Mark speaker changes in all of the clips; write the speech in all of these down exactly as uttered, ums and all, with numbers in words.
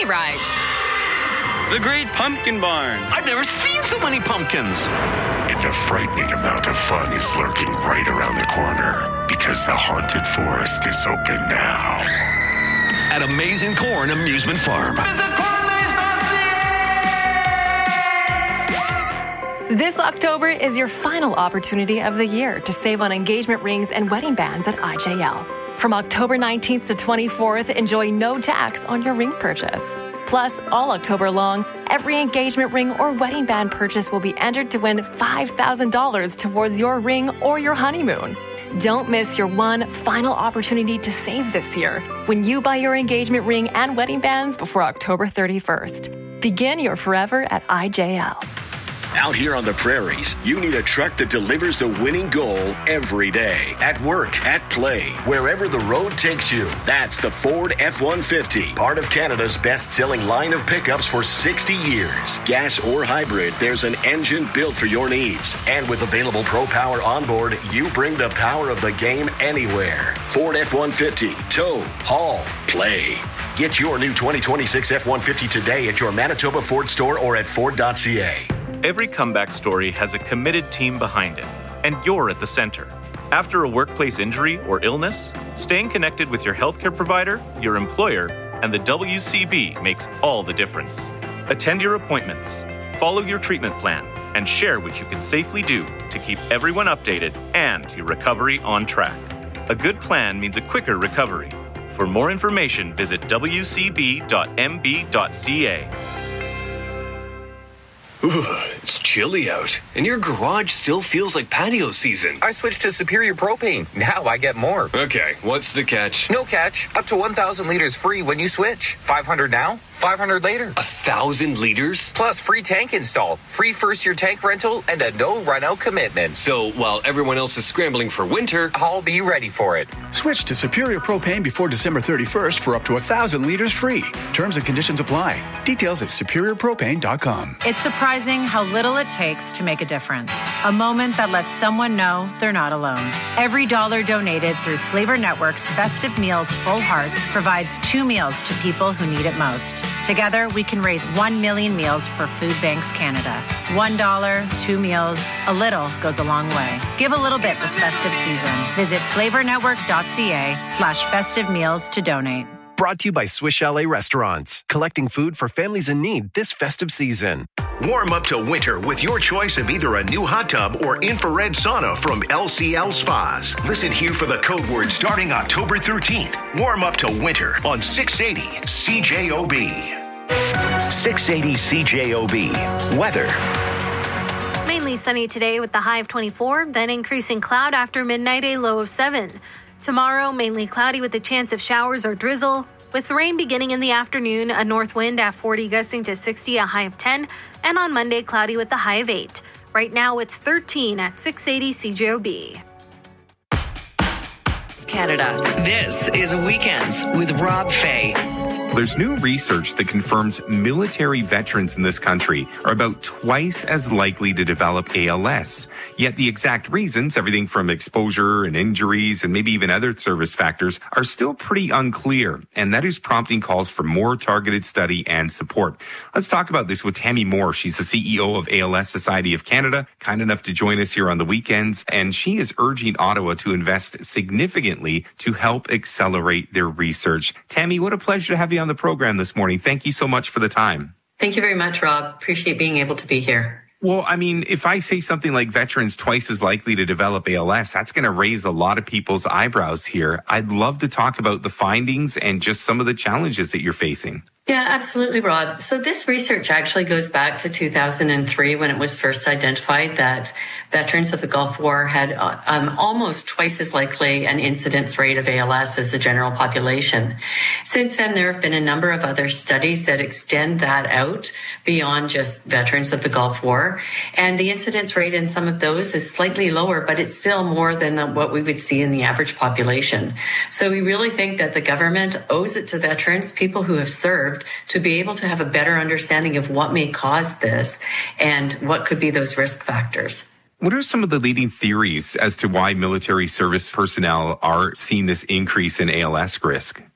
Speaker 1: many rides.
Speaker 2: The Great Pumpkin Barn.
Speaker 3: I've never seen so many pumpkins.
Speaker 4: And a frightening amount of fun is lurking right around the corner because the Haunted Forest is open now.
Speaker 5: At Amazing Corn Amusement Farm.
Speaker 6: This October is your final opportunity of the year to save on engagement rings and wedding bands at I J L. From October nineteenth to twenty-fourth, enjoy no tax on your ring purchase. Plus, all October long, every engagement ring or wedding band purchase will be entered to win five thousand dollars towards your ring or your honeymoon. Don't miss your one final opportunity to save this year when you buy your engagement ring and wedding bands before October thirty-first. Begin your forever at I J L.
Speaker 5: Out here on the prairies, you need a truck that delivers the winning goal every day. At work, at play, wherever the road takes you. That's the Ford F one fifty, part of Canada's best-selling line of pickups for sixty years. Gas or hybrid, there's an engine built for your needs. And with available Pro Power onboard, you bring the power of the game anywhere. Ford F one fifty, tow, haul, play. Get your new twenty twenty-six F one fifty today at your Manitoba Ford store or at Ford dot C A.
Speaker 7: Every comeback story has a committed team behind it, and you're at the center. After a workplace injury or illness, staying connected with your healthcare provider, your employer, and the W C B makes all the difference. Attend your appointments, follow your treatment plan, and share what you can safely do to keep everyone updated and your recovery on track. A good plan means a quicker recovery. For more information, visit w c b dot m b dot c a.
Speaker 8: Ooh, it's chilly out, and your garage still feels like patio season.
Speaker 9: I switched to Superior Propane. Now I get more.
Speaker 8: Okay, what's the catch?
Speaker 9: No catch. Up to one thousand liters free when you switch. five hundred now, five hundred later.
Speaker 8: A thousand liters?
Speaker 9: Plus free tank install, free first-year tank rental, and a no-run-out commitment.
Speaker 8: So while everyone else is scrambling for winter,
Speaker 9: I'll be ready for it.
Speaker 10: Switch to Superior Propane before December thirty-first for up to one thousand liters free. Terms and conditions apply. Details at superior propane dot com.
Speaker 11: It's surprising how little it takes to make a difference. A moment that lets someone know they're not alone. Every dollar donated through Flavor Network's Festive Meals Full Hearts provides two meals to people who need it most. Together, we can raise one million meals for Food Banks Canada. One dollar, two meals, a little goes a long way. Give a little bit this festive season. Visit flavor network dot c a slash festive meals to donate.
Speaker 12: Brought to you by Swiss Chalet Restaurants, collecting food for families in need this festive season.
Speaker 5: Warm up to winter with your choice of either a new hot tub or infrared sauna from L C L Spas. Listen here for the code word starting October thirteenth. Warm up to winter on six eighty C J O B. six eighty C J O B. Weather.
Speaker 13: Mainly sunny today with the high of twenty-four, then increasing cloud after midnight, a low of seven. Tomorrow, mainly cloudy with a chance of showers or drizzle, with rain beginning in the afternoon, a north wind at forty gusting to sixty, a high of ten, and on Monday, cloudy with a high of eight. Right now, it's thirteen at six eighty C J O B.
Speaker 14: Canada. This is Weekends with Rob Fay.
Speaker 15: There's new research that confirms military veterans in this country are about twice as likely to develop A L S. Yet the exact reasons, everything from exposure and injuries and maybe even other service factors, are still pretty unclear. And that is prompting calls for more targeted study and support. Let's talk about this with Tammy Moore. She's the C E O of A L S Society of Canada, kind enough to join us here on the weekends. And she is urging Ottawa to invest significantly to help accelerate their research. Tammy, what a pleasure to have you on the program this morning. Thank you so much for the time.
Speaker 16: Thank you very much, Rob. Appreciate being able to be here.
Speaker 15: Well, I mean, if I say something like veterans twice as likely to develop A L S, that's going to raise a lot of people's eyebrows here. I'd love to talk about the findings and just some of the challenges that you're facing.
Speaker 16: Yeah, absolutely, Rob. So this research actually goes back to two thousand three when it was first identified that veterans of the Gulf War had um, almost twice as likely an incidence rate of A L S as the general population. Since then, there have been a number of other studies that extend that out beyond just veterans of the Gulf War. And the incidence rate in some of those is slightly lower, but it's still more than the, what we would see in the average population. So we really think that the government owes it to veterans, people who have served, to be able to have a better understanding of what may cause this and what could be those risk factors.
Speaker 15: What are some of the leading theories as to why military service personnel are seeing this increase in A L S risk?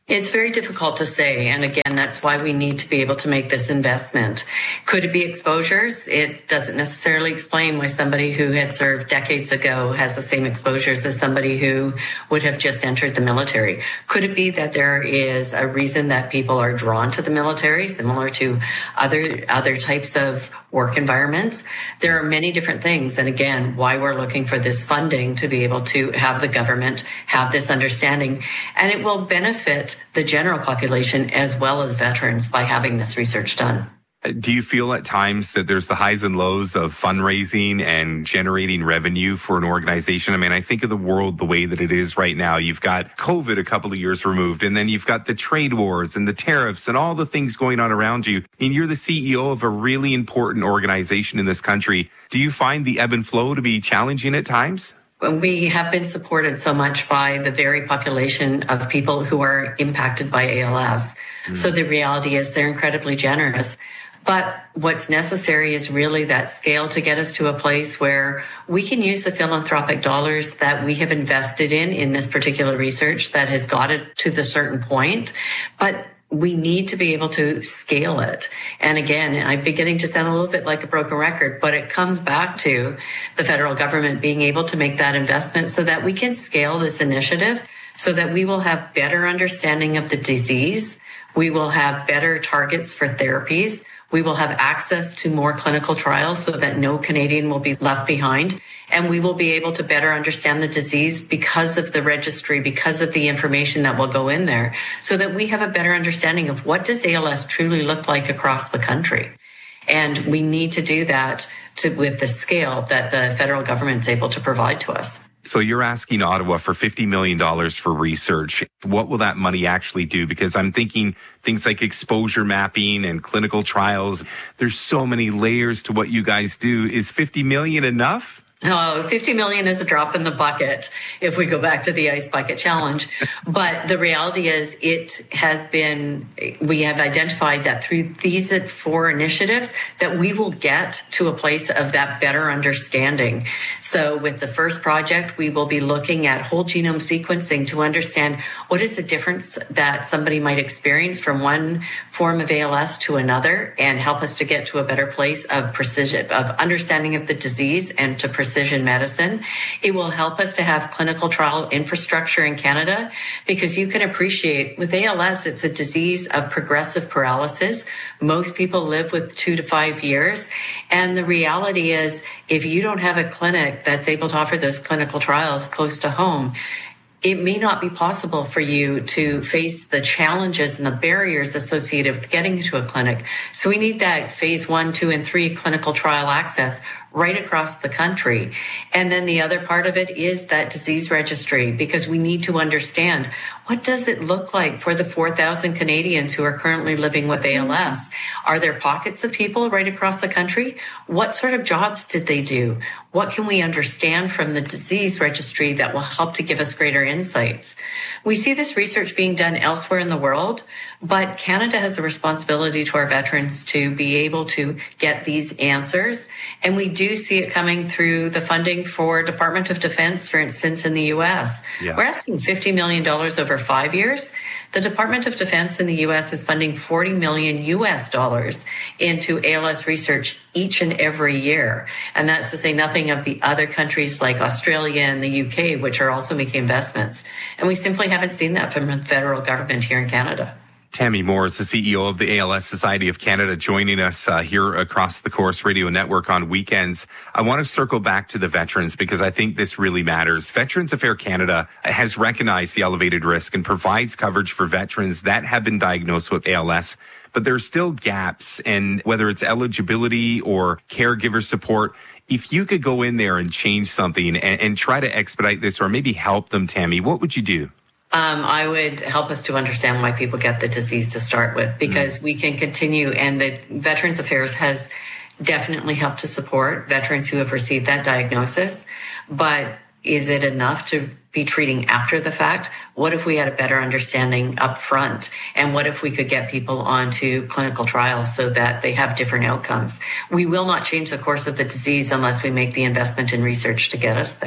Speaker 16: It's very difficult to say. And again, that's why we need to be able to make this investment. Could it be exposures? It doesn't necessarily explain why somebody who had served decades ago has the same exposures as somebody who would have just entered the military. Could it be that there is a reason that people are drawn to the military, similar to other, other types of work environments? There are many different things. And again, why we're looking for this funding to be able to have the government have this understanding. And it will benefit the general population as well as veterans by having this research done.
Speaker 15: Do you feel at times that there's the highs and lows of fundraising and generating revenue for an organization? I mean, I think of the world the way that it is right now. You've got COVID a couple of years removed, and then you've got the trade wars and the tariffs and all the things going on around you. And you're the C E O of a really important organization in this country. Do you find the ebb and flow to be challenging at times?
Speaker 16: We have been supported so much by the very population of people who are impacted by A L S. Mm. So the reality is they're incredibly generous. But what's necessary is really that scale to get us to a place where we can use the philanthropic dollars that we have invested in, in this particular research that has got it to the certain point. But we need to be able to scale it. And again, I'm beginning to sound a little bit like a broken record, but it comes back to the federal government being able to make that investment so that we can scale this initiative, so that we will have better understanding of the disease. We will have better targets for therapies. We will have access to more clinical trials so that no Canadian will be left behind. And we will be able to better understand the disease because of the registry, because of the information that will go in there, so that we have a better understanding of what does A L S truly look like across the country. And we need to do that to, with the scale that the federal government is able to provide to us.
Speaker 15: So you're asking Ottawa for fifty million dollars for research. What will that money actually do? Because I'm thinking things like exposure mapping and clinical trials. There's so many layers to what you guys do. Is fifty million dollars enough?
Speaker 16: No, fifty million is a drop in the bucket if we go back to the ice bucket challenge. But the reality is it has been, we have identified that through these four initiatives that we will get to a place of that better understanding. So with the first project, we will be looking at whole genome sequencing to understand what is the difference that somebody might experience from one form of A L S to another, and help us to get to a better place of precision, of understanding of the disease and to precision precision medicine. It will help us to have clinical trial infrastructure in Canada, because you can appreciate with A L S, it's a disease of progressive paralysis. Most people live with two to five years. And the reality is, if you don't have a clinic that's able to offer those clinical trials close to home, it may not be possible for you to face the challenges and the barriers associated with getting to a clinic. So we need that phase one, two, and three clinical trial access right across the country. And then the other part of it is that disease registry, because we need to understand, what does it look like for the four thousand Canadians who are currently living with A L S? Are there pockets of people right across the country? What sort of jobs did they do? What can we understand from the disease registry that will help to give us greater insights? We see this research being done elsewhere in the world, but Canada has a responsibility to our veterans to be able to get these answers. And we do see it coming through the funding for Department of Defense, for instance, in the U S. Yeah. We're asking fifty million dollars over five years. The Department of Defense in the U S is funding forty million U S dollars into A L S research each and every year. And that's to say nothing of the other countries like Australia and the U K, which are also making investments. And we simply haven't seen that from the federal government here in Canada.
Speaker 15: Tammy Moore is the C E O of the A L S Society of Canada, joining us uh, here across the Corus Radio Network on weekends. I want to circle back to the veterans, because I think this really matters. Veterans Affairs Canada has recognized the elevated risk and provides coverage for veterans that have been diagnosed with A L S. But there are still gaps, and whether it's eligibility or caregiver support, if you could go in there and change something and, and try to expedite this, or maybe help them, Tammy, what would you do?
Speaker 16: Um, I would help us to understand why people get the disease to start with, because mm. we can continue, and the Veterans Affairs has definitely helped to support veterans who have received that diagnosis. But is it enough to be treating after the fact? What if we had a better understanding up front? And what if we could get people onto clinical trials so that they have different outcomes? We will not change the course of the disease unless we make the investment in research to get us there.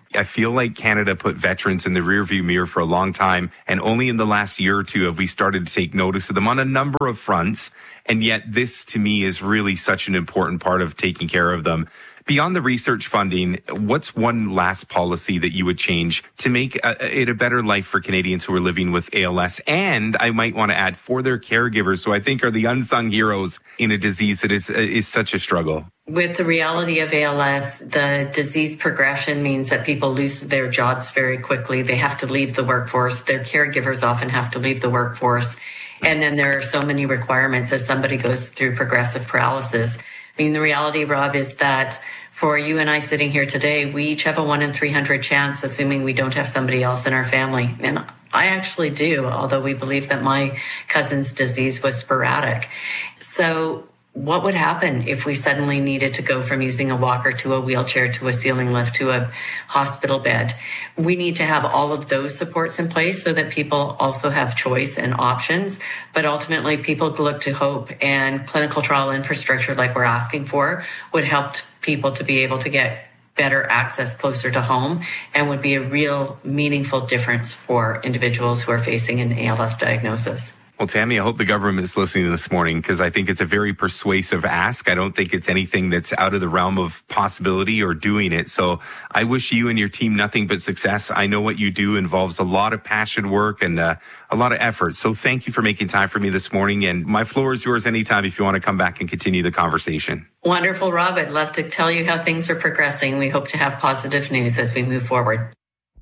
Speaker 15: I feel like Canada put veterans in the rearview mirror for a long time, and only in the last year or two have we started to take notice of them on a number of fronts. And yet this, to me, is really such an important part of taking care of them. Beyond the research funding, what's one last policy that you would change to make a, it a better life for Canadians who are living with A L S? And I might want to add, for their caregivers, who I think are the unsung heroes in a disease that is is such a struggle.
Speaker 16: With the reality of A L S, the disease progression means that people lose their jobs very quickly. They have to leave the workforce. Their caregivers often have to leave the workforce. And then there are so many requirements as somebody goes through progressive paralysis. I mean, the reality, Rob, is that for you and I sitting here today, we each have a one in three hundred chance, assuming we don't have somebody else in our family. And I actually do, although we believe that my cousin's disease was sporadic. So what would happen if we suddenly needed to go from using a walker to a wheelchair to a ceiling lift to a hospital bed? We need to have all of those supports in place so that people also have choice and options. But ultimately, people look to hope, and clinical trial infrastructure like we're asking for would help people to be able to get better access closer to home and would be a real meaningful difference for individuals who are facing an A L S diagnosis.
Speaker 15: Well, Tammy, I hope the government is listening this morning, because I think it's a very persuasive ask. I don't think it's anything that's out of the realm of possibility or doing it. So I wish you and your team nothing but success. I know what you do involves a lot of passion work and uh, a lot of effort. So thank you for making time for me this morning. And my floor is yours anytime if you want to come back and continue the conversation.
Speaker 16: Wonderful, Rob. I'd love to tell you how things are progressing. We hope to have positive news as we move forward.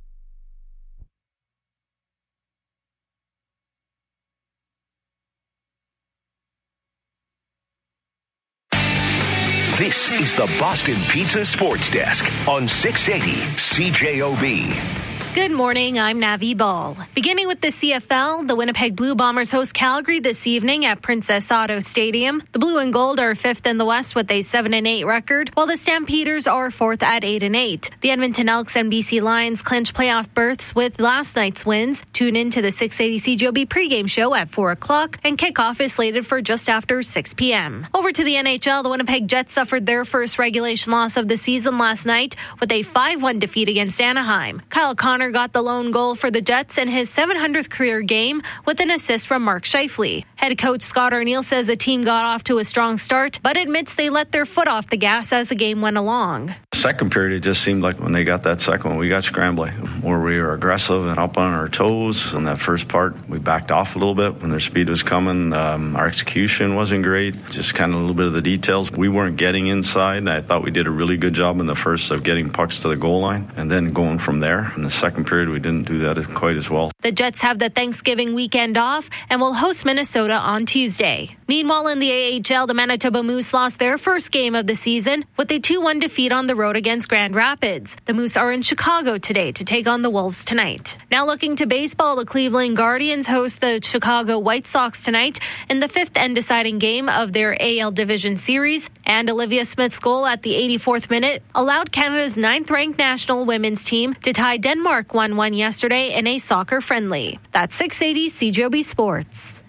Speaker 1: This is the Boston Pizza Sports Desk on six eighty C J O B.
Speaker 13: Good morning, I'm Navi Ball. Beginning with the C F L, the Winnipeg Blue Bombers host Calgary this evening at Princess Auto Stadium. The Blue and Gold are fifth in the West with a seven and eight record, while the Stampeders are fourth at eight and eight. The Edmonton Elks and B C Lions clinch playoff berths with last night's wins. Tune in to the six eighty C J O B pregame show at four o'clock, and kickoff is slated for just after six p.m. Over to the N H L, the Winnipeg Jets suffered their first regulation loss of the season last night with a five one defeat against Anaheim. Kyle Connor got the lone goal for the Jets in his seven hundredth career game with an assist from Mark Scheifele. Head coach Scott Arniel says the team got off to a strong start, but admits they let their foot off the gas as the game went along.
Speaker 17: Second period, it just seemed like when they got that second one, we got scrambling, where we were aggressive and up on our toes. In that first part, we backed off a little bit when their speed was coming. Um, our execution wasn't great, just kind of a little bit of the details. We weren't getting inside. I thought we did a really good job in the first of getting pucks to the goal line and then going from there. In the second period, we didn't do that quite as well.
Speaker 13: The Jets have the Thanksgiving weekend off and will host Minnesota on Tuesday. Meanwhile, in the A H L, the Manitoba Moose lost their first game of the season with a two one defeat on the road against Grand Rapids. The Moose are in Chicago today to take on the Wolves tonight. Now looking to baseball, the Cleveland Guardians host the Chicago White Sox tonight in the fifth and deciding game of their A L Division Series. And Olivia Smith's goal at the eighty-fourth minute allowed Canada's ninth-ranked national women's team to tie Denmark one one yesterday in a soccer friendly. That's six eighty C J O B Sports.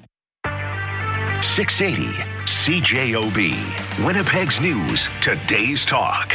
Speaker 1: six eighty C J O B. Winnipeg's News, today's talk.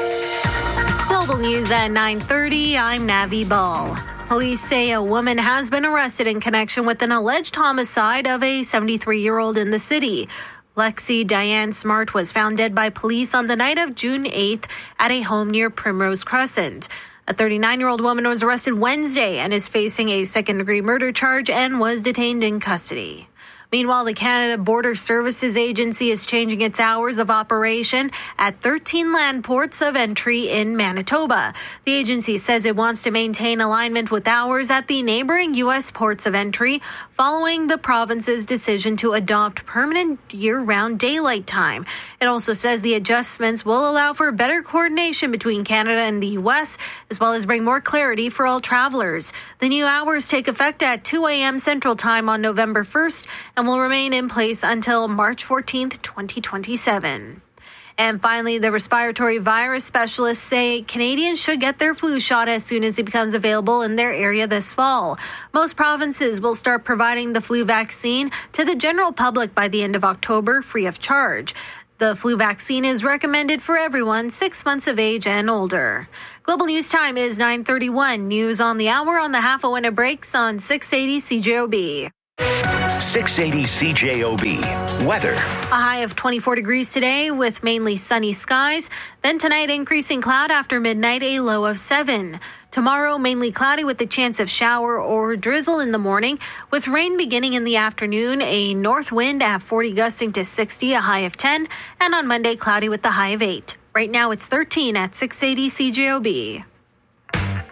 Speaker 13: Global News at nine thirty. I'm Navi Ball. Police say a woman has been arrested in connection with an alleged homicide of a seventy-three-year-old in the city. Lexi Diane Smart was found dead by police on the night of June eighth at a home near Primrose Crescent. A thirty-nine-year-old woman was arrested Wednesday and is facing a second-degree murder charge and was detained in custody. Meanwhile, the Canada Border Services Agency is changing its hours of operation at thirteen land ports of entry in Manitoba. The agency says it wants to maintain alignment with hours at the neighboring U S ports of entry following the province's decision to adopt permanent year-round daylight time. It also says the adjustments will allow for better coordination between Canada and the U S, as well as bring more clarity for all travelers. The new hours take effect at two a.m. Central Time on November first and will remain in place until March fourteenth, twenty twenty-seven. And finally, the respiratory virus specialists say Canadians should get their flu shot as soon as it becomes available in their area this fall. Most provinces will start providing the flu vaccine to the general public by the end of October, free of charge. The flu vaccine is recommended for everyone six months of age and older. Global News Time is nine thirty-one. News on the hour on the half hour when it breaks on six eighty C J O B.
Speaker 1: six eighty C J O B. Weather.
Speaker 13: A high of twenty-four degrees today with mainly sunny skies. Then tonight, increasing cloud after midnight, a low of seven. Tomorrow, mainly cloudy with the chance of shower or drizzle in the morning, with rain beginning in the afternoon, a north wind at forty gusting to sixty, a high of ten, and on Monday, cloudy with the high of eight. Right now, it's thirteen at six eighty C J O B.